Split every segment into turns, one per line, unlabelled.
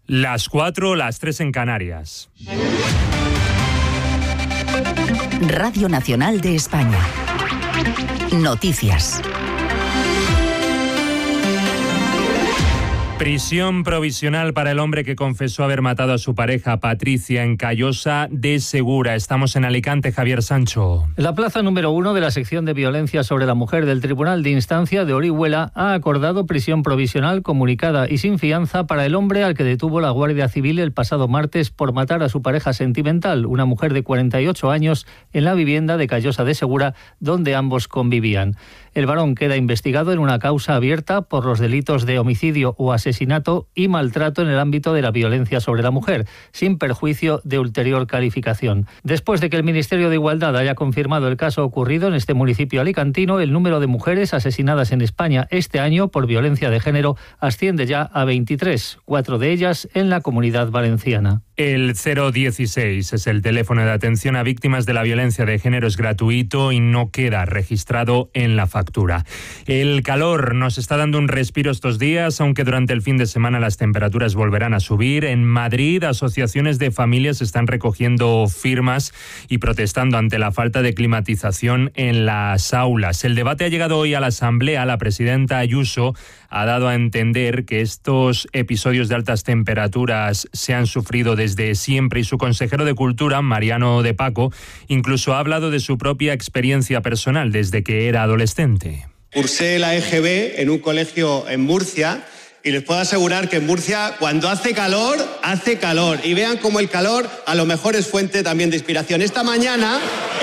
Las 4, las 3 en Canarias.
Radio Nacional de España. Noticias.
Prisión provisional para el hombre que confesó haber matado a su pareja Patricia en Callosa de Segura. Estamos en Alicante, Javier Sancho.
La plaza número 1 de la sección de violencia sobre la mujer del Tribunal de Instancia de Orihuela ha acordado prisión provisional comunicada y sin fianza para el hombre al que detuvo la Guardia Civil el pasado martes por matar a su pareja sentimental, una mujer de 48 años, en la vivienda de Callosa de Segura, donde ambos convivían. El varón queda investigado en una causa abierta por los delitos de homicidio o asesinato y maltrato en el ámbito de la violencia sobre la mujer, sin perjuicio de ulterior calificación. Después de que el Ministerio de Igualdad haya confirmado el caso ocurrido en este municipio alicantino, el número de mujeres asesinadas en España este año por violencia de género asciende ya a 23, 4 de ellas en la Comunidad Valenciana.
El 016 es el teléfono de atención a víctimas de la violencia de género, es gratuito y no queda registrado en la factura. El calor nos está dando un respiro estos días, aunque durante el fin de semana las temperaturas volverán a subir. En Madrid, asociaciones de familias están recogiendo firmas y protestando ante la falta de climatización en las aulas. El debate ha llegado hoy a la Asamblea. La presidenta Ayuso ha dado a entender que estos episodios de altas temperaturas se han sufrido desde siempre y su consejero de Cultura, Mariano de Paco, incluso ha hablado de su propia experiencia personal desde que era adolescente.
Cursé la EGB en un colegio en Murcia y les puedo asegurar que en Murcia cuando hace calor, hace calor. Y vean cómo el calor a lo mejor es fuente también de inspiración. Esta mañana,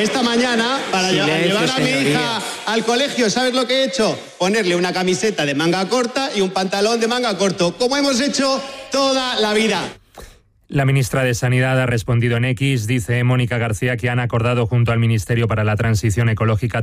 para llevar a mi hija al colegio, ¿sabes lo que he hecho? Ponerle una camiseta de manga corta y un pantalón de manga corto, como hemos hecho toda la vida.
La ministra de Sanidad ha respondido en X, dice Mónica García, que han acordado junto al Ministerio para la Transición Ecológica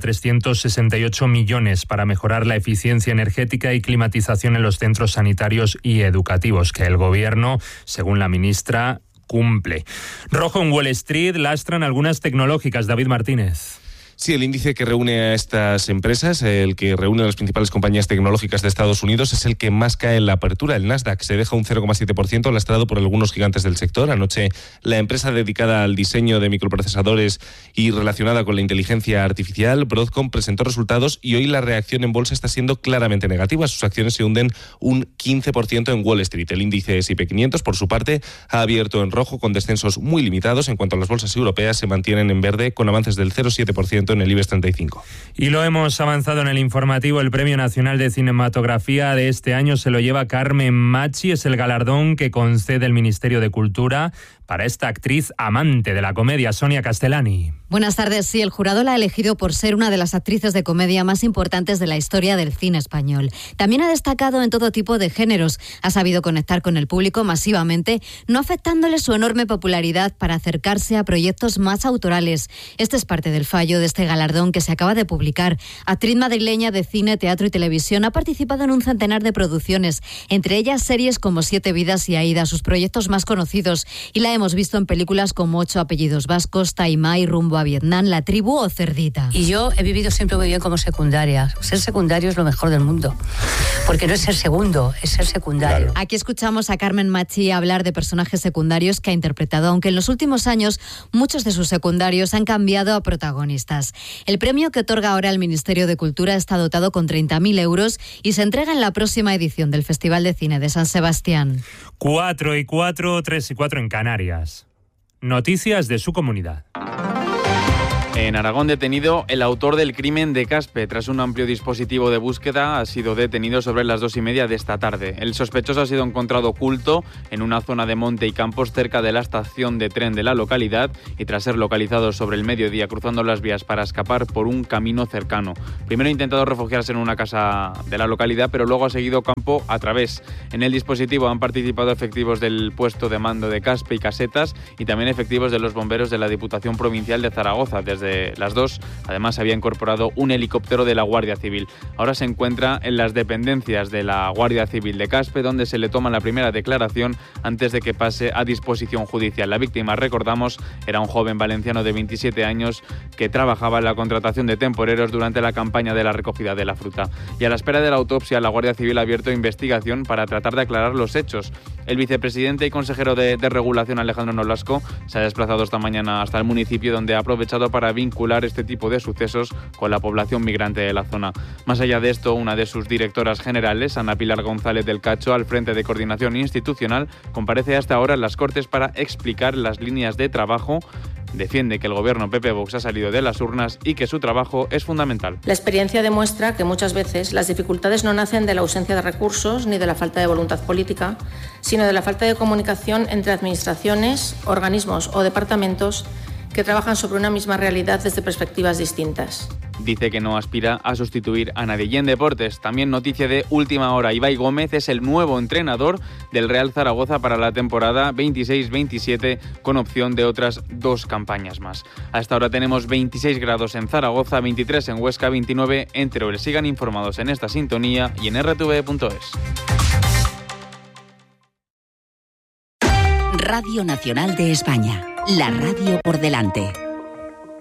368 millones para mejorar la eficiencia energética y climatización en los centros sanitarios y educativos, que el Gobierno, según la ministra, cumple. Rojo en Wall Street, lastran algunas tecnológicas. David Martínez.
Sí, el índice que reúne a estas empresas, el que reúne a las principales compañías tecnológicas de Estados Unidos, es el que más cae en la apertura. El Nasdaq se deja un 0,7%, lastrado por algunos gigantes del sector. Anoche, la empresa dedicada al diseño de microprocesadores y relacionada con la inteligencia artificial, Broadcom, presentó resultados y hoy la reacción en bolsa está siendo claramente negativa. Sus acciones se hunden un 15% en Wall Street. El índice S&P 500, por su parte, ha abierto en rojo con descensos muy limitados. En cuanto a las bolsas europeas, se mantienen en verde con avances del 0,7% en el IBEX 35.
Y lo hemos avanzado en el informativo. El Premio Nacional de Cinematografía de este año se lo lleva Carmen Machi. Es el galardón que concede el Ministerio de Cultura para esta actriz amante de la comedia, Sonia Castellani.
Buenas tardes. Sí, el jurado la ha elegido por ser una de las actrices de comedia más importantes de la historia del cine español. También ha destacado en todo tipo de géneros. Ha sabido conectar con el público masivamente, no afectándole su enorme popularidad para acercarse a proyectos más autorales. Este es parte del fallo de este galardón que se acaba de publicar. Actriz madrileña de cine, teatro y televisión, ha participado en un centenar de producciones, entre ellas series como 7 vidas y Aída, sus proyectos más conocidos, y la hemos visto en películas como 8 apellidos vascos, Taimai, Rumbo a Vietnam, La tribu o Cerdita.
Y yo he vivido siempre muy bien como secundaria. Ser secundario es lo mejor del mundo, porque no es ser segundo, es ser secundario.
Aquí escuchamos a Carmen Machi hablar de personajes secundarios que ha interpretado, aunque en los últimos años muchos de sus secundarios han cambiado a protagonistas. El premio que otorga ahora el Ministerio de Cultura está dotado con 30.000 euros y se entrega en la próxima edición del Festival de Cine de San Sebastián.
4 y 4, 3 y 4 en Canarias. Noticias de su comunidad.
En Aragón, detenido el autor del crimen de Caspe. Tras un amplio dispositivo de búsqueda, ha sido detenido sobre las 2:30 de esta tarde. El sospechoso ha sido encontrado oculto en una zona de monte y campos cerca de la estación de tren de la localidad y tras ser localizado sobre el mediodía cruzando las vías para escapar por un camino cercano. Primero ha intentado refugiarse en una casa de la localidad, pero luego ha seguido campo a través. En el dispositivo han participado efectivos del puesto de mando de Caspe y Casetas y también efectivos de los bomberos de la Diputación Provincial de Zaragoza. Desde de las dos. Además, había incorporado un helicóptero de la Guardia Civil. Ahora se encuentra en las dependencias de la Guardia Civil de Caspe, donde se le toma la primera declaración antes de que pase a disposición judicial. La víctima, recordamos, era un joven valenciano de 27 años que trabajaba en la contratación de temporeros durante la campaña de la recogida de la fruta. Y a la espera de la autopsia, la Guardia Civil ha abierto investigación para tratar de aclarar los hechos. El vicepresidente y consejero de Regulación, Alejandro Nolasco, se ha desplazado esta mañana hasta el municipio, donde ha aprovechado para vincular este tipo de sucesos con la población migrante de la zona. Más allá de esto, una de sus directoras generales, Ana Pilar González del Cacho, al frente de Coordinación Institucional, comparece hasta ahora en las Cortes para explicar las líneas de trabajo. Defiende que el gobierno PP-Vox ha salido de las urnas y que su trabajo es fundamental.
La experiencia demuestra que muchas veces las dificultades no nacen de la ausencia de recursos ni de la falta de voluntad política, sino de la falta de comunicación entre administraciones, organismos o departamentos que trabajan sobre una misma realidad desde perspectivas distintas.
Dice que no aspira a sustituir a nadie. Y en deportes, también noticia de última hora. Ibai Gómez es el nuevo entrenador del Real Zaragoza para la temporada 26-27, con opción de otras 2 campañas más. Hasta ahora tenemos 26 grados en Zaragoza, 23 en Huesca, 29 en Teruel. Sigan informados en esta sintonía y en rtv.es.
Radio Nacional de España. La radio por delante.